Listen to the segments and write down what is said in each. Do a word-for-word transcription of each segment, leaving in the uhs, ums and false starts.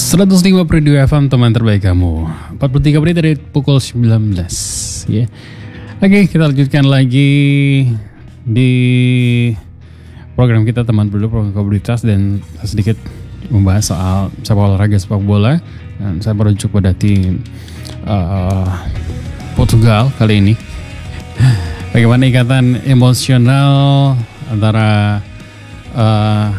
seratus lima puluh dua F M, teman terbaik kamu. empat puluh tiga menit dari pukul sembilan belas ya. Oke, kita lanjutkan lagi di program kita teman berdua, program komoditas, dan sedikit membahas soal sepak olahraga sepak bola. Dan saya merujuk pada tim uh, Portugal kali ini. Bagaimana ikatan emosional antara uh,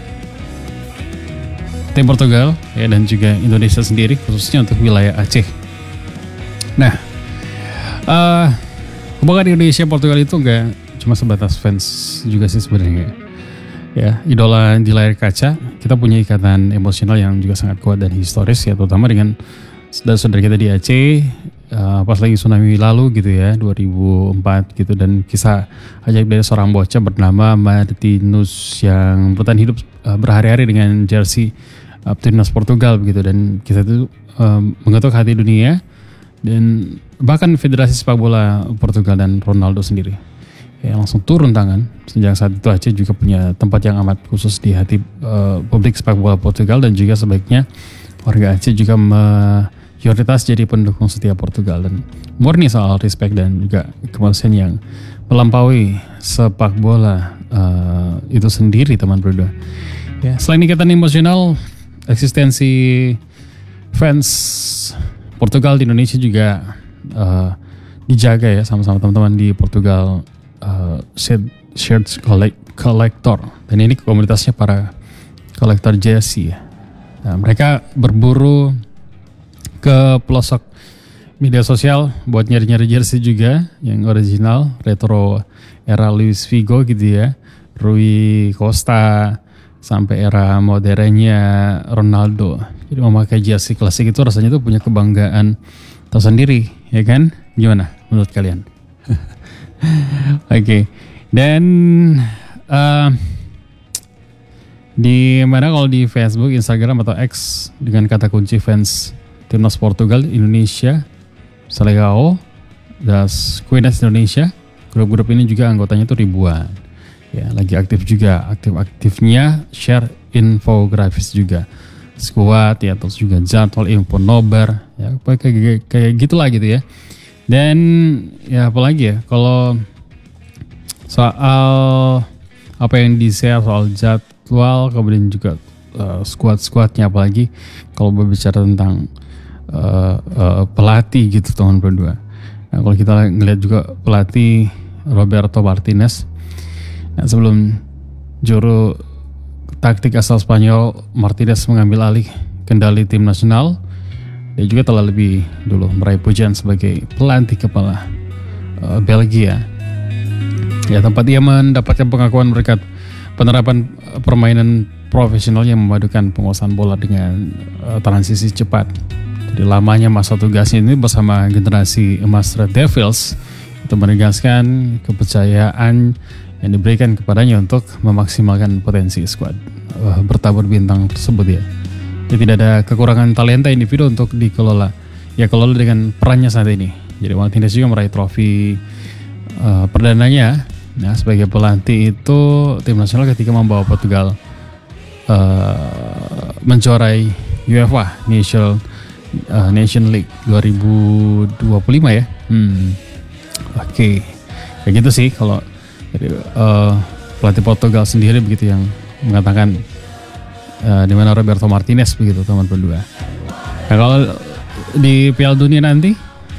tim Portugal ya, dan juga Indonesia sendiri, khususnya untuk wilayah Aceh. Nah, uh, hubungan Indonesia Portugal itu enggak cuma sebatas fans juga sih sebenarnya. Ya, idola di layar kaca, kita punya ikatan emosional yang juga sangat kuat dan historis ya, terutama dengan saudara-saudara kita di Aceh uh, pas lagi tsunami lalu gitu ya, dua ribu empat gitu, dan kisah ajaib dari seorang bocah bernama Martinus yang bertahan hidup uh, berhari-hari dengan jersey uh, timnas Portugal begitu, dan kisah itu uh, mengetuk hati dunia dan bahkan Federasi Sepak Bola Portugal dan Ronaldo sendiri ya langsung turun tangan. Sejak saat itu Aceh juga punya tempat yang amat khusus di hati uh, publik sepak bola Portugal, dan juga sebaiknya warga Aceh juga mayoritas jadi pendukung setia Portugal dan murni soal respect dan juga kemanusiaan yang melampaui sepak bola uh, itu sendiri, teman berdua. Ya, selain ikatan emosional, eksistensi fans Portugal di Indonesia juga uh, dijaga ya sama-sama teman-teman di Portugal. Uh, shared collector, dan ini komunitasnya para kolektor jersey ya. Nah, mereka berburu ke pelosok media sosial buat nyari-nyari jersey juga yang original retro era Luis Figo gitu ya, Rui Costa, sampai era modernnya Ronaldo. Jadi memakai jersey klasik itu rasanya tuh punya kebanggaan tersendiri ya kan? Gimana menurut kalian? Oke, okay. Dan uh, di mana kalau di Facebook, Instagram atau X dengan kata kunci fans timnas Portugal Indonesia, Selegao, das Queens Indonesia, grup-grup ini juga anggotanya tuh ribuan. Ya, lagi aktif juga, aktif-aktifnya share infografis juga, squad ya, terus juga jadwal info nobar, ya kayak, kayak, kayak gitulah gitu ya. Dan ya apalagi ya, kalau soal apa yang di-share soal jadwal, kemudian juga uh, squad-squadnya, apalagi kalau berbicara tentang uh, uh, pelatih gitu teman berdua. Nah, kalau kita ngelihat juga pelatih Roberto Martinez, nah, sebelum juru taktik asal Spanyol Martinez mengambil alih kendali tim nasional, dia juga telah lebih dulu meraih pujian sebagai pelatih kepala uh, Belgia. Ya, tempat ia mendapatkan pengakuan berkat penerapan uh, permainan profesional yang memadukan penguasaan bola dengan uh, transisi cepat. Jadi lamanya masa tugasnya ini bersama generasi emas Red Devils itu menegaskan kepercayaan yang diberikan kepadanya untuk memaksimalkan potensi skuad uh, bertabur bintang tersebut ya. Jadi tidak ada kekurangan talenta individu untuk dikelola. Ya, kelola dengan perannya saat ini. Jadi Martinez juga meraih trofi uh, perdananya. Nah, sebagai pelatih itu tim nasional ketika membawa Portugal uh, menjuarai UEFA Nation uh, Nation League dua ribu dua puluh lima ya. Hmm. Oke, okay. Kayak gitu sih kalau jadi, uh, pelatih Portugal sendiri begitu yang mengatakan. Uh, di mana Roberto Martinez begitu teman berdua. Nah, kalau di Piala Dunia nanti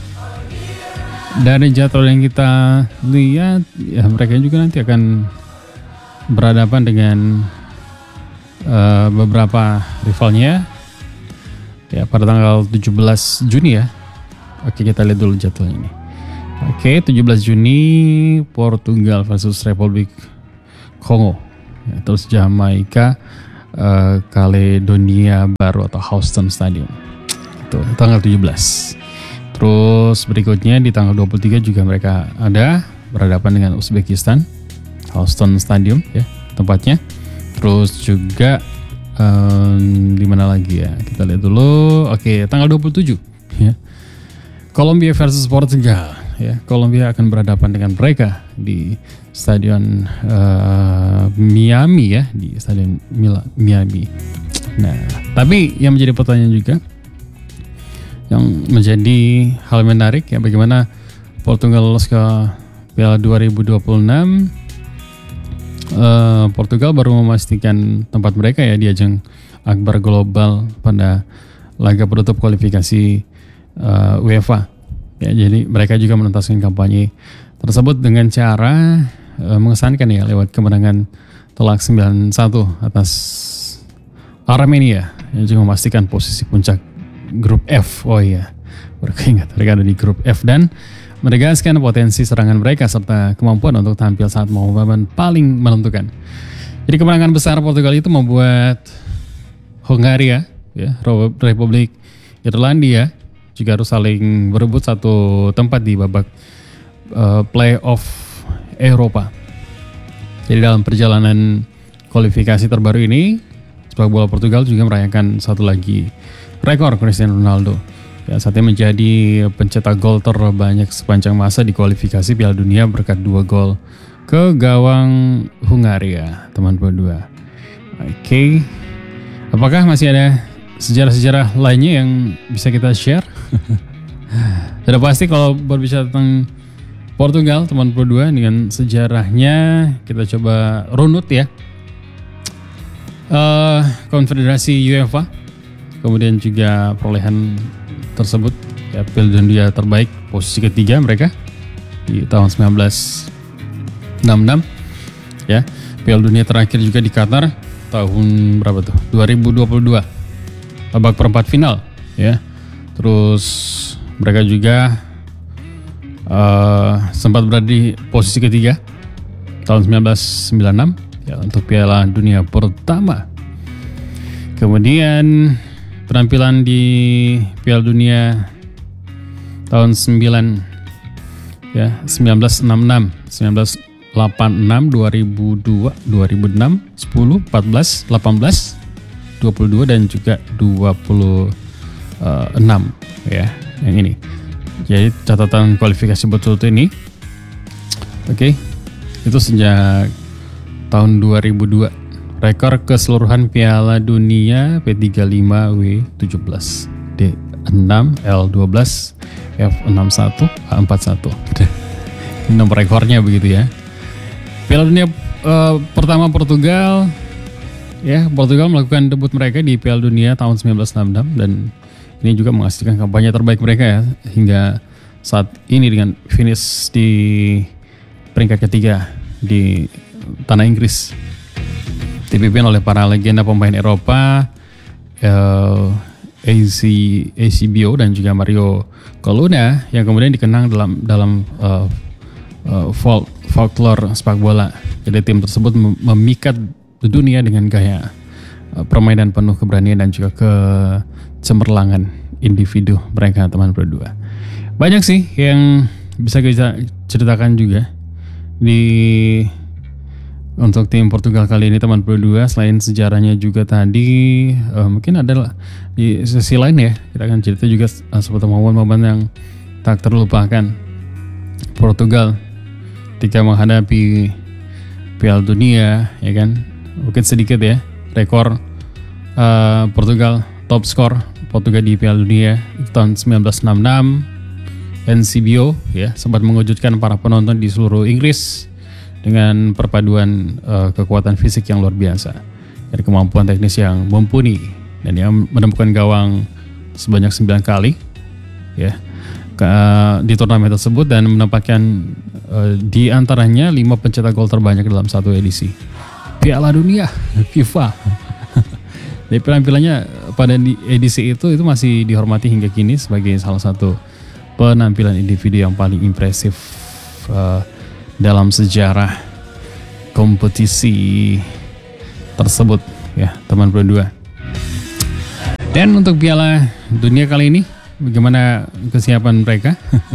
dari jadwal yang kita lihat ya, mereka juga nanti akan berhadapan dengan uh, beberapa rivalnya ya pada tanggal tujuh belas Juni ya. Oke, kita lihat dulu jadwal ini. Oke, tujuh belas Juni Portugal versus Republik Kongo ya, terus Jamaika Uh, Caledonia Baru atau Houston Stadium itu tanggal tujuh belas. Terus berikutnya di tanggal dua puluh tiga juga mereka ada berhadapan dengan Uzbekistan, Houston Stadium ya tempatnya. Terus juga um, di mana lagi ya, kita lihat dulu. Oke, tanggal dua puluh tujuh ya, Kolombia versus Portugal ya. Kolombia akan berhadapan dengan mereka di Stadion uh, Miami ya, di Stadion Mila, Miami. Nah, Tapi yang menjadi pertanyaan juga, yang menjadi hal menarik ya, bagaimana Portugal lolos ke Piala dua ribu dua puluh enam. Uh, Portugal baru memastikan tempat mereka ya di ajang akbar global pada laga penutup kualifikasi uh, UEFA. Ya, jadi mereka juga menuntaskan kampanye tersebut dengan cara uh, mengesankan ya lewat kemenangan telak sembilan satu atas Armenia yang juga memastikan posisi puncak grup F. Oh iya, baru ingat mereka ada di grup F dan menegaskan potensi serangan mereka serta kemampuan untuk tampil saat momen paling menentukan. Jadi kemenangan besar Portugal itu membuat Hungaria, ya, Republik Irlandia juga harus saling berebut satu tempat di babak uh, playoff Eropa. Jadi dalam perjalanan kualifikasi terbaru ini, sepak bola Portugal juga merayakan satu lagi rekor Cristiano Ronaldo. Ya, saatnya menjadi pencetak gol terbanyak sepanjang masa di kualifikasi Piala Dunia berkat dua gol ke gawang Hungaria, teman berdua. Oke, okay. Apakah masih ada sejarah-sejarah lainnya yang bisa kita share? Sudah pasti kalau berbicara tentang Portugal, teman berdua, dengan sejarahnya kita coba runut ya. Uh, Konfederasi UEFA, kemudian juga perolehan tersebut ya, Piala Dunia terbaik posisi ketiga mereka di tahun sembilan belas enam puluh enam ya. Piala Dunia terakhir juga di Qatar tahun berapa tuh? dua ribu dua puluh dua. Babak perempat final ya. Terus mereka juga uh, sempat berada di posisi ketiga tahun sembilan belas sembilan puluh enam ya untuk Piala Dunia pertama. Kemudian penampilan di Piala Dunia tahun sembilan ya sembilan belas enam puluh enam, sembilan belas delapan puluh enam, dua ribu dua, dua ribu enam, sepuluh, empat belas, delapan belas, dua puluh dua dan juga dua puluh enam ya yang ini. Jadi catatan kualifikasi betul-betul ini. Oke. Okay, itu sejak tahun dua ribu dua. Rekor keseluruhan Piala Dunia P tiga puluh lima, W tujuh belas, D enam, L dua belas, F enam puluh satu, H empat puluh satu. Ini nomor rekornya begitu ya. Piala Dunia uh, pertama Portugal, ya Portugal melakukan debut mereka di Piala Dunia tahun sembilan belas enam puluh enam dan ini juga menghasilkan kampanye terbaik mereka ya hingga saat ini dengan finish di peringkat ketiga di tanah Inggris. Dipimpin oleh para legenda pemain Eropa, uh, A C B O dan juga Mario Coluna yang kemudian dikenang dalam dalam uh, uh, folk, folklore sepak bola. Jadi tim tersebut memikat dunia dengan gaya uh, permainan penuh keberanian dan juga kecemerlangan individu mereka, teman berdua. Banyak sih yang bisa kita ceritakan juga di untuk tim Portugal kali ini, teman berdua. Selain sejarahnya juga tadi uh, mungkin ada di sisi lain ya, kita akan cerita juga uh, seperti momen-momen yang tak terlupakan Portugal ketika menghadapi Piala Dunia ya kan. Mungkin sedikit ya rekor uh, Portugal, top skor Portugal di Piala Dunia tahun sembilan belas enam puluh enam. N C B O ya sempat mengejutkan para penonton di seluruh Inggris dengan perpaduan uh, kekuatan fisik yang luar biasa dan kemampuan teknis yang mumpuni, dan dia menemukan gawang sebanyak sembilan kali ya ke, di turnamen tersebut dan menempatkan uh, di antaranya lima pencetak gol terbanyak dalam satu edisi Piala Dunia FIFA. Jadi penampilannya pada edisi itu itu masih dihormati hingga kini sebagai salah satu penampilan individu yang paling impresif uh, dalam sejarah kompetisi tersebut ya, teman berdua. Dan untuk Piala Dunia kali ini bagaimana kesiapan mereka?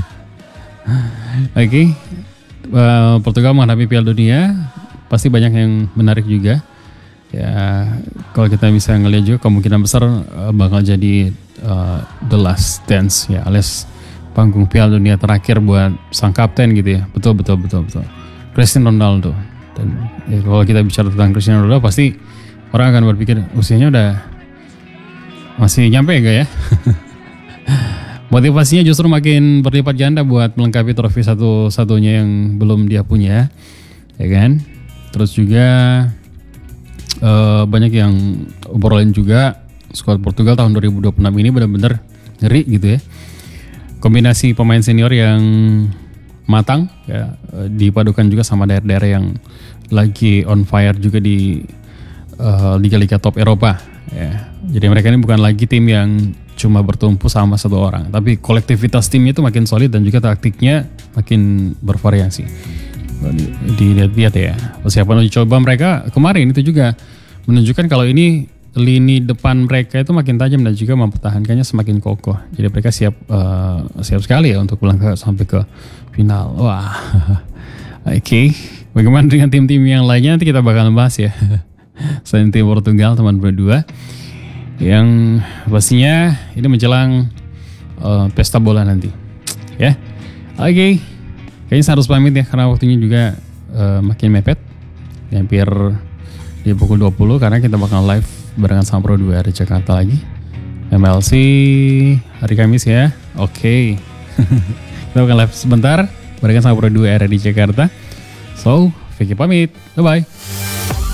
Oke, okay. uh, Portugal menghadapi Piala Dunia pasti banyak yang menarik juga ya. Kalau kita bisa ngelihat juga kemungkinan besar uh, bakal jadi uh, the last dance ya, alias panggung Piala Dunia terakhir buat sang kapten gitu ya. Betul betul betul betul. Cristiano Ronaldo. Dan ya, kalau kita bicara tentang Cristiano Ronaldo pasti orang akan berpikir usianya udah Masih nyampe gak ya? Motivasinya justru makin berlipat ganda buat melengkapi trofi satu-satunya yang belum dia punya, ya kan? Terus juga uh, banyak yang obrolin juga skuad Portugal tahun dua ribu dua puluh enam ini benar-benar ngeri gitu ya. Kombinasi pemain senior yang matang, ya, dipadukan juga sama daerah-daerah yang lagi on fire juga di uh, liga-liga top Eropa. Ya. Jadi mereka ini bukan lagi tim yang cuma bertumpu sama satu orang, tapi kolektivitas timnya itu makin solid dan juga taktiknya makin bervariasi. Dilihat-lihat ya, persiapan uji coba mereka kemarin itu juga menunjukkan kalau ini lini depan mereka itu makin tajam dan juga mempertahankannya semakin kokoh. Jadi mereka siap uh, siap sekali ya untuk melangkah sampai ke final. Wah, oke. Okay. Bagaimana dengan tim-tim yang lainnya nanti kita bakal bahas ya. Selain tim Portugal teman berdua. Yang pastinya ini menjelang uh, pesta bola nanti, ya. Oke, okay. Kayaknya saya harus pamit ya karena waktunya juga uh, makin mepet, hampir di pukul dua puluh karena kita bakal live barengan sama Pro dua dari Jakarta lagi, M L C hari Kamis ya. Oke, okay. Kita bakal live sebentar barengan sama Pro dua di Jakarta. So, Vicky pamit, bye bye.